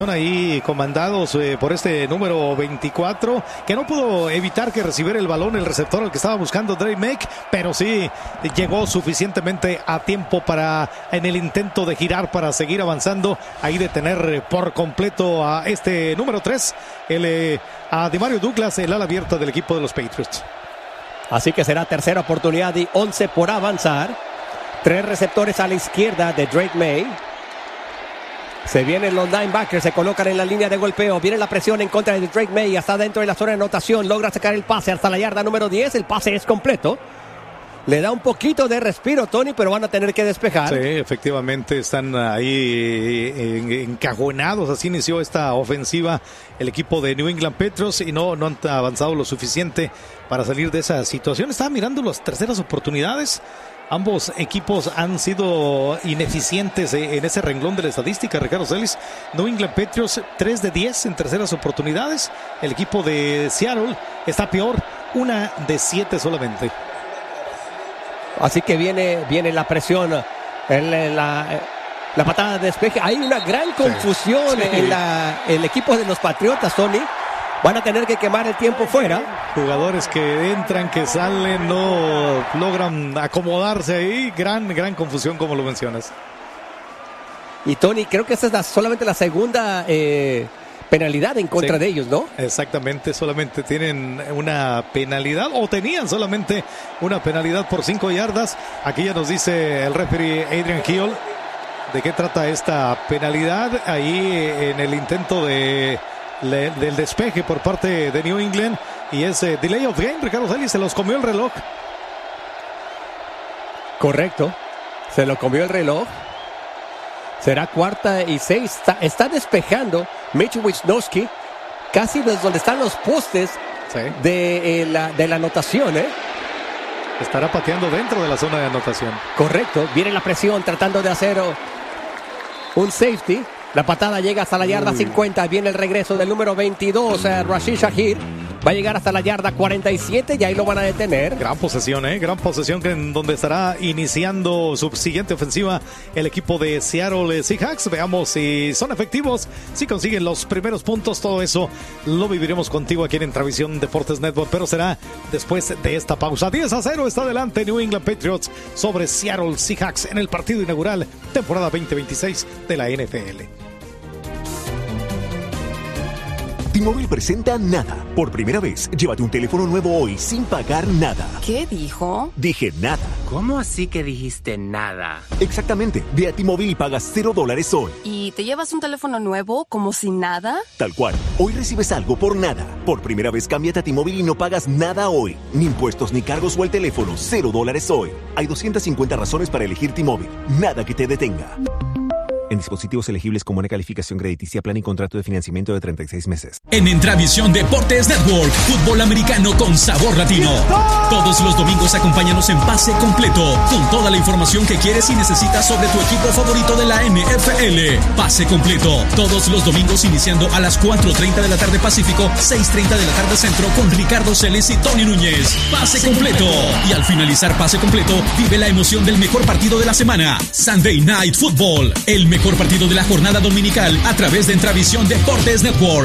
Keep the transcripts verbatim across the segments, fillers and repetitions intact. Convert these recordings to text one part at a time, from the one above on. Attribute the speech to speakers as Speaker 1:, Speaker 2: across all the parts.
Speaker 1: Ahí comandados eh, por este número veinticuatro, que no pudo evitar que recibiera el balón el receptor al que estaba buscando Drake May, pero sí llegó suficientemente a tiempo para, en el intento de girar para seguir avanzando, ahí detener por completo a este número tres, el, eh, a Demario Douglas, el ala abierta del equipo de los Patriots.
Speaker 2: Así que será tercera oportunidad y once por avanzar. Tres receptores a la izquierda de Drake May. Se vienen los linebackers, se colocan en la línea de golpeo. Viene la presión en contra de Drake May. Hasta dentro de la zona de anotación. Logra sacar el pase hasta la yarda número diez. El pase es completo. Le da un poquito de respiro, Tony, pero van a tener que despejar.
Speaker 1: Sí, efectivamente están ahí encajonados. Así inició esta ofensiva el equipo de New England Patriots y no, no han avanzado lo suficiente para salir de esa situación. Estaba mirando las terceras oportunidades. Ambos equipos han sido ineficientes en ese renglón de la estadística, Ricardo Celis. New England Patriots tres de diez en terceras oportunidades. El equipo de Seattle está peor, una de siete solamente.
Speaker 2: Así que viene, viene la presión, el, la, la patada de despeje. Hay una gran confusión sí, sí. en la, el equipo de los Patriotas, Tony. Van a tener que quemar el tiempo fuera.
Speaker 1: Jugadores que entran, que salen, no logran acomodarse ahí. Gran, gran confusión, como lo mencionas.
Speaker 2: Y Tony, creo que esta es la, solamente la segunda eh, penalidad en contra sí, de ellos, ¿no?
Speaker 1: Exactamente, solamente tienen una penalidad, o tenían solamente una penalidad por cinco yardas. Aquí ya nos dice el referee Adrian Hill de qué trata esta penalidad. Ahí en el intento de... Le, del despeje por parte de New England, y ese delay of game, Ricardo Celis, se los comió el reloj.
Speaker 2: Correcto, se lo comió el reloj. Será cuarta y seis. Está, está despejando Mitch Wisnowski casi desde donde están los postes sí. de, eh, la, de la anotación, ¿eh?
Speaker 1: Estará pateando dentro de la zona de anotación.
Speaker 2: Correcto, viene la presión tratando de hacer un safety. La patada llega hasta la yarda Uy. cincuenta. Viene el regreso del número veintidós, eh, Rashid Shaheed. Va a llegar hasta la yarda cuarenta y siete y ahí lo van a detener.
Speaker 1: Gran posesión, ¿eh? Gran posesión en donde estará iniciando su siguiente ofensiva el equipo de Seattle Seahawks. Veamos si son efectivos, si consiguen los primeros puntos. Todo eso lo viviremos contigo aquí en Entravisión Deportes Network, pero será después de esta pausa. diez a cero está adelante New England Patriots sobre Seattle Seahawks en el partido inaugural temporada veinte veintiséis de la N F L.
Speaker 3: T-Mobile presenta Nada. Por primera vez, llévate un teléfono nuevo hoy sin pagar nada.
Speaker 4: ¿Qué dijo?
Speaker 3: Dije nada.
Speaker 5: ¿Cómo así que dijiste nada?
Speaker 3: Exactamente. Ve a T-Mobile y pagas cero dólares hoy.
Speaker 4: ¿Y te llevas un teléfono nuevo como si nada?
Speaker 3: Tal cual. Hoy recibes algo por nada. Por primera vez, cámbiate a T-Mobile y no pagas nada hoy. Ni impuestos, ni cargos o el teléfono. Cero dólares hoy. Hay doscientas cincuenta razones para elegir T-Mobile. Nada que te detenga. En dispositivos elegibles con buena calificación crediticia, plan y contrato de financiamiento de treinta y seis meses.
Speaker 6: En Entravisión Deportes Network, fútbol americano con sabor latino. Todos los domingos acompáñanos en Pase Completo, con toda la información que quieres y necesitas sobre tu equipo favorito de la N F L. Pase Completo, todos los domingos iniciando a las cuatro treinta de la tarde Pacífico, seis treinta de la tarde Centro, con Ricardo Celis y Tony Núñez. Pase Completo. Y al finalizar Pase Completo, vive la emoción del mejor partido de la semana. Sunday Night Football, el mejor Mejor partido de la jornada dominical a través de Entravisión Deportes Network.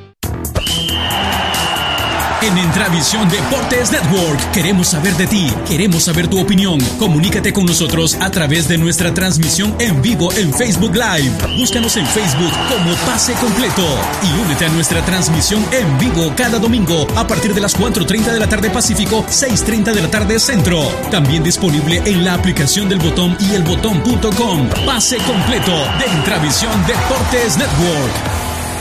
Speaker 6: En Entravisión Deportes Network queremos saber de ti, queremos saber tu opinión. Comunícate con nosotros a través de nuestra transmisión en vivo en Facebook Live. Búscanos en Facebook como Pase Completo y únete a nuestra transmisión en vivo cada domingo a partir de las cuatro treinta de la tarde Pacífico, seis treinta de la tarde Centro. También disponible en la aplicación del Botón y el botón punto com. Pase Completo de Entravisión Deportes Network.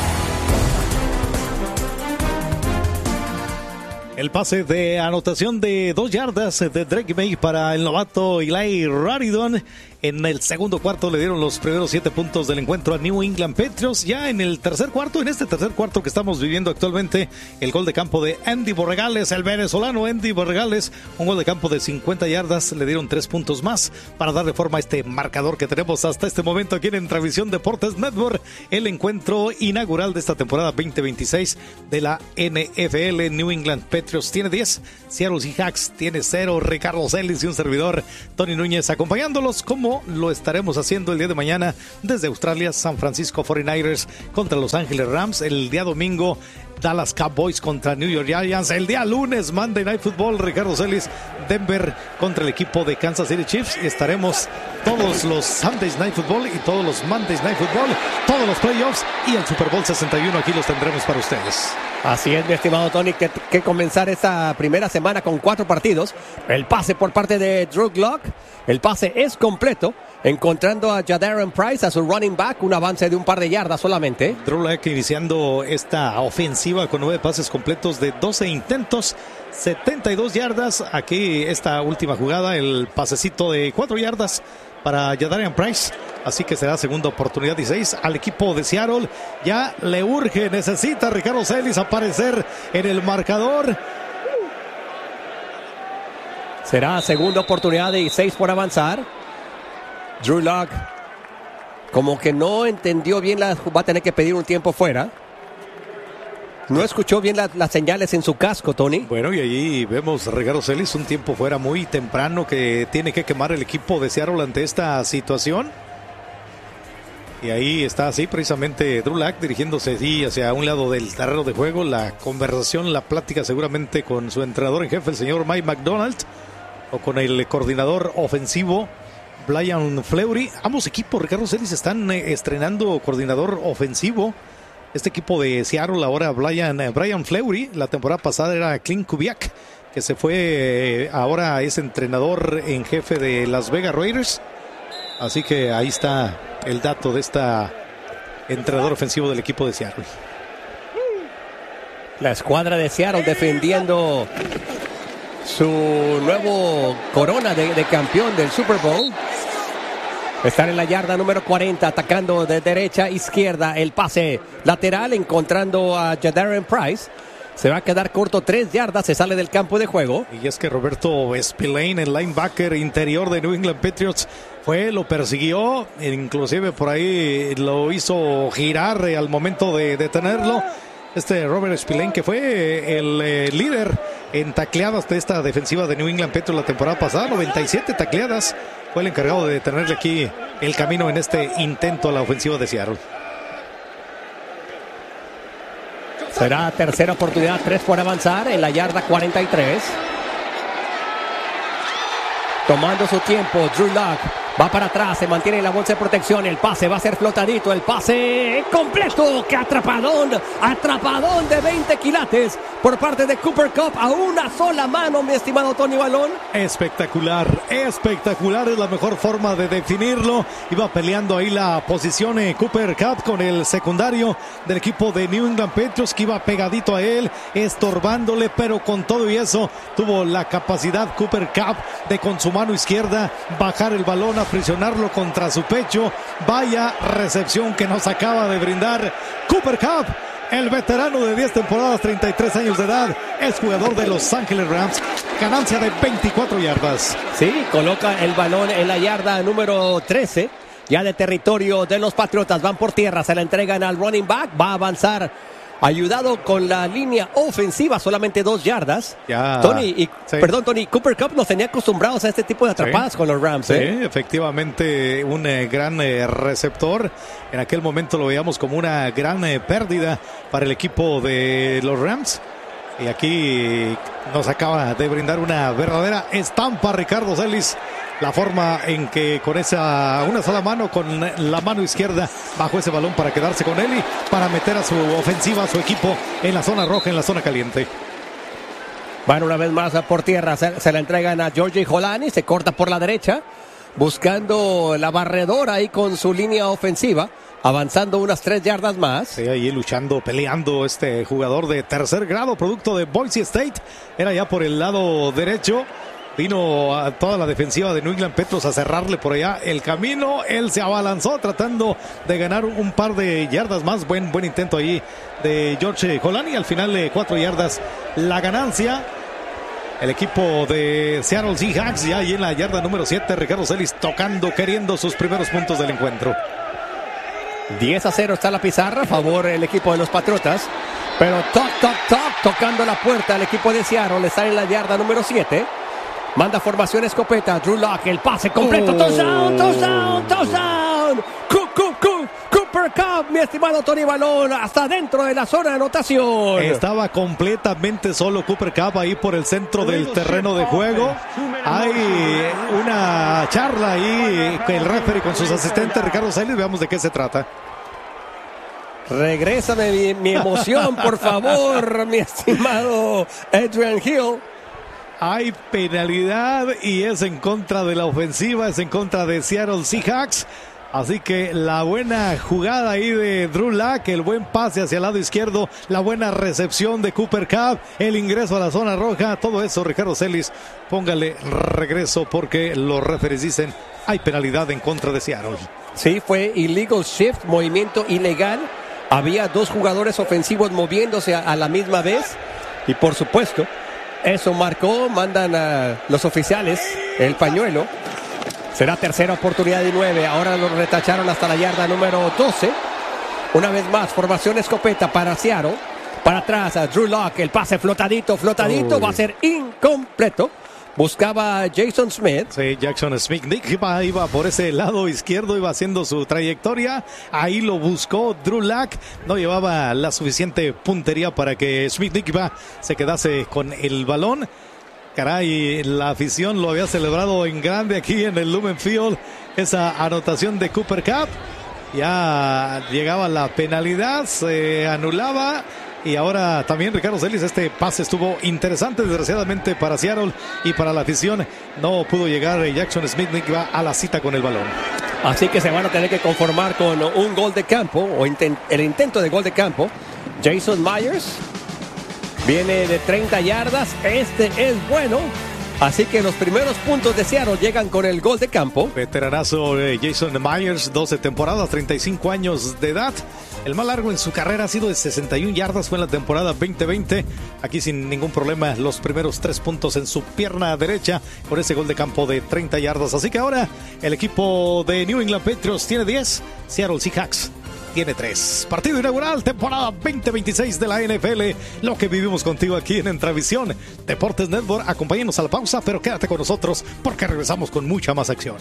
Speaker 1: El pase de anotación de dos yardas de Drake May para el novato Eli Raridon. En el segundo cuarto le dieron los primeros siete puntos del encuentro a New England Patriots. Ya en el tercer cuarto, en este tercer cuarto que estamos viviendo actualmente, el gol de campo de Andy Borregales, el venezolano Andy Borregales, un gol de campo de cincuenta yardas, le dieron tres puntos más para darle forma a este marcador que tenemos hasta este momento aquí en Entravisión Deportes Network, el encuentro inaugural de esta temporada veinte veintiséis de la N F L. New England Patriots tiene diez, Seattle Seahawks tiene cero. Ricardo Celis y un servidor, Tony Núñez, acompañándolos como vivo lo estaremos haciendo el día de mañana desde Australia. San Francisco cuarenta y nueve ers contra Los Ángeles Rams. El día domingo, Dallas Cowboys contra New York Giants. El día lunes, Monday Night Football, Ricardo Celis, Denver contra el equipo de Kansas City Chiefs. Y estaremos todos los Sunday Night Football y todos los Monday Night Football, todos los playoffs y el Super Bowl sesenta y uno. Aquí los tendremos para ustedes.
Speaker 2: Así es, mi estimado Tony, que, que comenzar esta primera semana con cuatro partidos. El pase por parte de Drew Lock. El pase es completo, encontrando a Jadarian Price, a su running back, un avance de un par de yardas solamente.
Speaker 1: Drew Lock iniciando esta ofensiva con nueve pases completos de doce intentos, setenta y dos yardas. Aquí esta última jugada, el pasecito de cuatro yardas para Jadarian Price. Así que será segunda oportunidad y seis al equipo de Seattle. Ya le urge, necesita Ricardo Celis aparecer en el marcador.
Speaker 2: Será segunda oportunidad y seis por avanzar. Drew Lock como que no entendió bien, la, va a tener que pedir un tiempo fuera. No escuchó bien la, las señales en su casco, Tony.
Speaker 1: Bueno, y allí vemos a Ricardo Celis, un tiempo fuera muy temprano que tiene que quemar el equipo de Seattle ante esta situación. Y ahí está así precisamente Drew Lock dirigiéndose sí, hacia un lado del terreno de juego. La conversación, la plática seguramente con su entrenador en jefe, el señor Mike McDonald, o con el coordinador ofensivo Brian Fleury. Ambos equipos, Ricardo Celis, están eh, estrenando coordinador ofensivo. Este equipo de Seattle ahora Brian, eh, Brian Fleury. La temporada pasada era Clint Kubiak, que se fue, eh, ahora es entrenador en jefe de Las Vegas Raiders. Así que ahí está el dato de esta entrenador ofensivo del equipo de Seattle.
Speaker 2: La escuadra de Seattle defendiendo su nuevo corona de, de campeón del Super Bowl. Están en la yarda número cuarenta, atacando de derecha a izquierda. El pase lateral, encontrando a Jadarian Price. Se va a quedar corto, tres yardas, se sale del campo de juego.
Speaker 1: Y es que Roberto Spillane, el linebacker interior de New England Patriots, fue, lo persiguió, inclusive por ahí lo hizo girar al momento de detenerlo. Este Robert Spillane, que fue el eh, líder en tacleadas de esta defensiva de New England Patriots la temporada pasada, noventa y siete tacleadas, fue el encargado de detenerle aquí el camino en este intento a la ofensiva de Seattle.
Speaker 2: Será tercera oportunidad, tres por avanzar en la yarda cuarenta y tres. Tomando su tiempo, Drew Lock va para atrás, se mantiene en la bolsa de protección. El pase va a ser flotadito, el pase completo. ¡Qué atrapadón! Atrapadón de veinte quilates por parte de Cooper Kupp a una sola mano, mi estimado Tony Balón.
Speaker 1: Espectacular, espectacular, es la mejor forma de definirlo. Iba peleando ahí la posición eh, Cooper Kupp con el secundario del equipo de New England Patriots, que iba pegadito a él, estorbándole, pero con todo y eso tuvo la capacidad Cooper Kupp de con su mano izquierda bajar el balón, aprisionarlo contra su pecho. Vaya recepción que nos acaba de brindar Cooper Kupp, el veterano de diez temporadas, treinta y tres años de edad, es jugador de Los Ángeles Rams. Ganancia de veinticuatro yardas.
Speaker 2: Sí, coloca el balón en la yarda número trece, ya de territorio de los Patriotas. Van por tierra, se la entregan al running back, va a avanzar ayudado con la línea ofensiva, solamente dos yardas.
Speaker 1: Ya.
Speaker 2: Tony, y,
Speaker 1: Sí.
Speaker 2: perdón, Tony, Cooper Kupp nos tenía acostumbrados a este tipo de atrapadas
Speaker 1: Sí.
Speaker 2: con los Rams.
Speaker 1: Sí,
Speaker 2: ¿eh?
Speaker 1: efectivamente, un eh, gran eh, receptor. En aquel momento lo veíamos como una gran eh, pérdida para el equipo de los Rams. Y aquí nos acaba de brindar una verdadera estampa Ricardo Celis. La forma en que con esa una sola mano, con la mano izquierda, bajó ese balón para quedarse con él y para meter a su ofensiva, a su equipo en la zona roja, en la zona caliente.
Speaker 2: Van una vez más por tierra, se, se la entregan a Georgie Holani, se corta por la derecha, buscando la barredora ahí con su línea ofensiva, avanzando unas tres yardas más.
Speaker 1: Sí, ahí luchando, peleando este jugador de tercer grado, producto de Boise State. Era ya por el lado derecho. Vino a toda la defensiva de New England Patriots a cerrarle por allá el camino. Él se abalanzó tratando de ganar un par de yardas más. Buen, buen intento ahí de George Holani. Al final de cuatro yardas la ganancia. El equipo de Seattle Seahawks ya ahí en la yarda número siete. Ricardo Celis tocando, queriendo sus primeros puntos del encuentro.
Speaker 2: diez a cero está la pizarra, a favor el equipo de los Patriotas. Pero toc, toc, toc, tocando la puerta al equipo de Seattle. Está en la yarda número siete. Manda formación escopeta. Drew Lock, el pase completo. Oh. Touchdown, touchdown, touchdown. Cooper Kupp, mi estimado Tony Balón, hasta dentro de la zona de anotación.
Speaker 1: Estaba completamente solo Cooper Kupp ahí por el centro del terreno de juego. Hay una charla ahí con el referee con sus asistentes, Ricardo Celis. Veamos de qué se trata.
Speaker 2: Regrésame mi, mi emoción, por favor, mi estimado Adrian Hill.
Speaker 1: Hay penalidad y es en contra de la ofensiva, es en contra de Seattle Seahawks. Así que la buena jugada ahí de Drew Lock, el buen pase hacia el lado izquierdo, la buena recepción de Cooper Kupp, el ingreso a la zona roja, todo eso, Ricardo Celis, póngale regreso porque los referees dicen hay penalidad en contra de Seattle.
Speaker 2: Sí, fue illegal shift, movimiento ilegal. Había dos jugadores ofensivos moviéndose a, a la misma vez y por supuesto eso marcó, mandan a los oficiales el pañuelo. Será tercera oportunidad y nueve. Ahora lo retacharon hasta la yarda número doce. Una vez más, formación escopeta para Seattle. Para atrás a Drew Lock. El pase flotadito, flotadito. Uy. Va a ser incompleto. Buscaba Jason Smith.
Speaker 1: Sí, Jackson Smith. Nick iba, iba por ese lado izquierdo, iba haciendo su trayectoria. Ahí lo buscó Drew Lock. No llevaba la suficiente puntería para que Smith Nick iba, se quedase con el balón. Caray, la afición lo había celebrado en grande aquí en el Lumen Field. Esa anotación de Cooper Kupp. Ya llegaba la penalidad, se anulaba. Y ahora también Ricardo Celis, este pase estuvo interesante, desgraciadamente para Seattle y para la afición. No pudo llegar Jackson Smith, ni que va a la cita con el balón.
Speaker 2: Así que se van a tener que conformar con un gol de campo, o intent- el intento de gol de campo. Jason Myers viene de treinta yardas, este es bueno. Así que los primeros puntos de Seattle llegan con el gol de campo.
Speaker 1: Veteranazo eh, Jason Myers, doce temporadas, treinta y cinco años de edad. El más largo en su carrera ha sido de sesenta y una yardas, fue en la temporada veinte veinte. Aquí sin ningún problema los primeros tres puntos en su pierna derecha por ese gol de campo de treinta yardas. Así que ahora el equipo de New England Patriots tiene diez, Seattle Seahawks tiene tres. Partido inaugural, temporada veinte veintiséis de la N F L. Lo que vivimos contigo aquí en Entravisión Deportes Network. Acompáñenos a la pausa, pero quédate con nosotros porque regresamos con mucha más acción.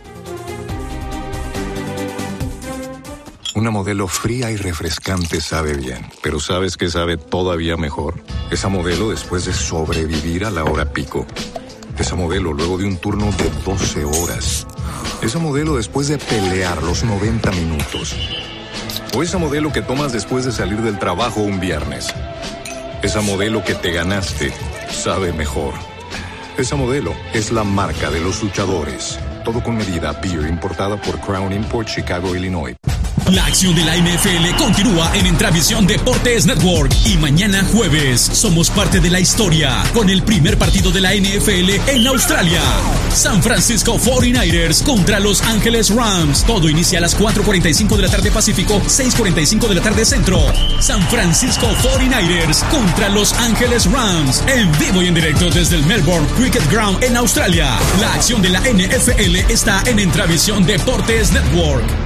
Speaker 7: Una Modelo fría y refrescante sabe bien, pero ¿sabes qué sabe todavía mejor? Esa Modelo después de sobrevivir a la hora pico. Esa Modelo luego de un turno de doce horas. Esa Modelo después de pelear los noventa minutos. O esa Modelo que tomas después de salir del trabajo un viernes. Esa Modelo que te ganaste sabe mejor. Esa Modelo es la marca de los luchadores. Todo con medida. Beer importada por Crown Import, Chicago, Illinois.
Speaker 6: La acción de la N F L continúa en Entravisión Deportes Network. Y mañana jueves somos parte de la historia con el primer partido de la N F L en Australia. San Francisco cuarenta y nueve ers contra Los Ángeles Rams. Todo inicia a las cuatro cuarenta y cinco de la tarde Pacífico, seis cuarenta y cinco de la tarde Centro. San Francisco cuarenta y nueve ers contra Los Ángeles Rams. En vivo y en directo desde el Melbourne Cricket Ground en Australia. La acción de la N F L está en Entravisión Deportes Network.